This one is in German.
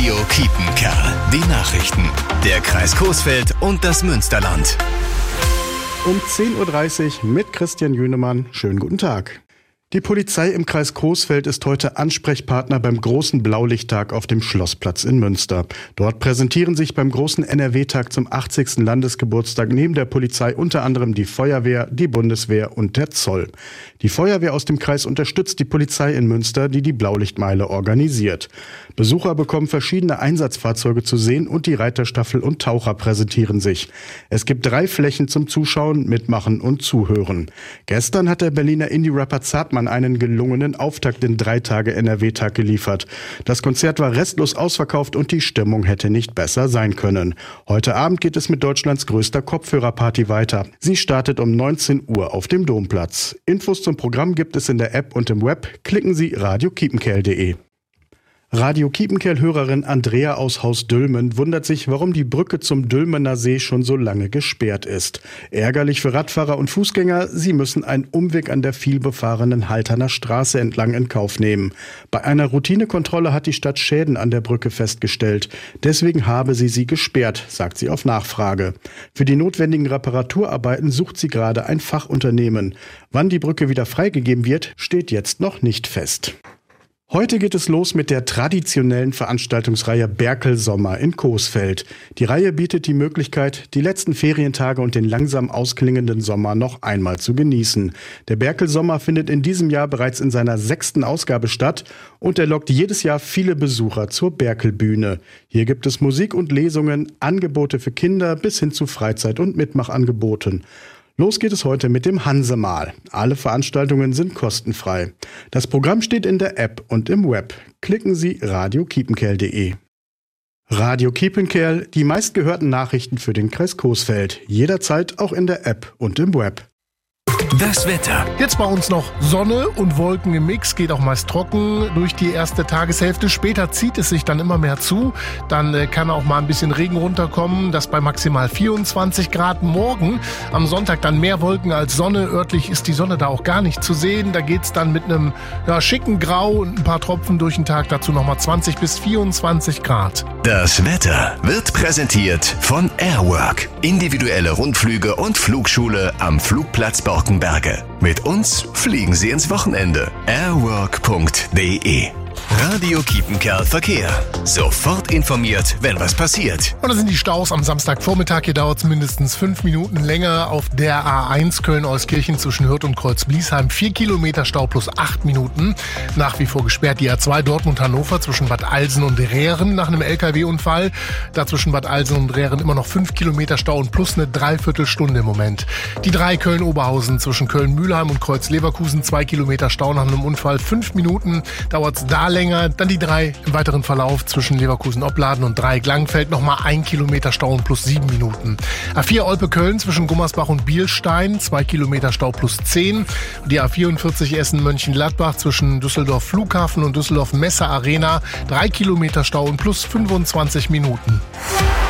Radio Kiepenkerl. Die Nachrichten. Der Kreis Coesfeld und das Münsterland. Um 10.30 Uhr mit Christian Jünemann. Schönen guten Tag. Die Polizei im Kreis Coesfeld ist heute Ansprechpartner beim großen Blaulichttag auf dem Schlossplatz in Münster. Dort präsentieren sich beim großen NRW-Tag zum 80. Landesgeburtstag neben der Polizei unter anderem die Feuerwehr, die Bundeswehr und der Zoll. Die Feuerwehr aus dem Kreis unterstützt die Polizei in Münster, die die Blaulichtmeile organisiert. Besucher bekommen verschiedene Einsatzfahrzeuge zu sehen und die Reiterstaffel und Taucher präsentieren sich. Es gibt 3 Flächen zum Zuschauen, Mitmachen und Zuhören. Gestern hat der Berliner Indie-Rapper Zartmann einen gelungenen Auftakt in 3 Tage NRW-Tag geliefert. Das Konzert war restlos ausverkauft und die Stimmung hätte nicht besser sein können. Heute Abend geht es mit Deutschlands größter Kopfhörerparty weiter. Sie startet um 19 Uhr auf dem Domplatz. Infos zum Programm gibt es in der App und im Web. Klicken Sie radiokiepenkerl.de. Radio Kiepenkerl-Hörerin Andrea aus Haus Dülmen wundert sich, warum die Brücke zum Dülmener See schon so lange gesperrt ist. Ärgerlich für Radfahrer und Fußgänger, sie müssen einen Umweg an der vielbefahrenen Halterner Straße entlang in Kauf nehmen. Bei einer Routinekontrolle hat die Stadt Schäden an der Brücke festgestellt. Deswegen habe sie gesperrt, sagt sie auf Nachfrage. Für die notwendigen Reparaturarbeiten sucht sie gerade ein Fachunternehmen. Wann die Brücke wieder freigegeben wird, steht jetzt noch nicht fest. Heute geht es los mit der traditionellen Veranstaltungsreihe Berkel-Sommer in Coesfeld. Die Reihe bietet die Möglichkeit, die letzten Ferientage und den langsam ausklingenden Sommer noch einmal zu genießen. Der Berkel-Sommer findet in diesem Jahr bereits in seiner 6. Ausgabe statt und er lockt jedes Jahr viele Besucher zur Berkelbühne. Hier gibt es Musik und Lesungen, Angebote für Kinder bis hin zu Freizeit- und Mitmachangeboten. Los geht es heute mit dem Hansemahl. Alle Veranstaltungen sind kostenfrei. Das Programm steht in der App und im Web. Klicken Sie radiokiepenkerl.de. Radio Kiepenkerl, die meistgehörten Nachrichten für den Kreis Coesfeld. Jederzeit auch in der App und im Web. Das Wetter. Jetzt bei uns noch Sonne und Wolken im Mix, geht auch meist trocken durch die erste Tageshälfte. Später zieht es sich dann immer mehr zu. Dann kann auch mal ein bisschen Regen runterkommen, das bei maximal 24 Grad. Morgen am Sonntag dann mehr Wolken als Sonne. Örtlich ist die Sonne da auch gar nicht zu sehen. Da geht's dann mit einem schicken Grau und ein paar Tropfen durch den Tag. Dazu nochmal 20 bis 24 Grad. Das Wetter wird präsentiert von Airwork. Individuelle Rundflüge und Flugschule am Flugplatz Borkenberge. Mit uns fliegen Sie ins Wochenende. airwork.de. Radio Kiepenkerl Verkehr. Sofort informiert, wenn was passiert. Und da sind die Staus am Samstagvormittag. Hier dauert es mindestens 5 Minuten länger auf der A1 Köln-Euskirchen zwischen Hürth und Kreuz-Bliesheim. 4 Kilometer Stau plus 8 Minuten. Nach wie vor gesperrt die A2 Dortmund-Hannover zwischen Bad Alsen und Rehren nach einem LKW-Unfall. Da zwischen Bad Alsen und Rehren immer noch 5 Kilometer Stau und plus eine Dreiviertelstunde im Moment. Die 3 Köln-Oberhausen zwischen Köln-Mühlheim und Kreuz-Leverkusen. 2 Kilometer Stau nach einem Unfall. 5 Minuten dauert es da länger. Dann die 3 im weiteren Verlauf zwischen Leverkusen-Opladen und Dreieck-Langfeld. Nochmal 1 Kilometer Stau und plus 7 Minuten. A4 Olpe-Köln zwischen Gummersbach und Bielstein. 2 Kilometer Stau plus 10. Die A44 Essen-Mönchengladbach zwischen Düsseldorf Flughafen und Düsseldorf Messe Arena. 3 Kilometer Stau und plus 25 Minuten.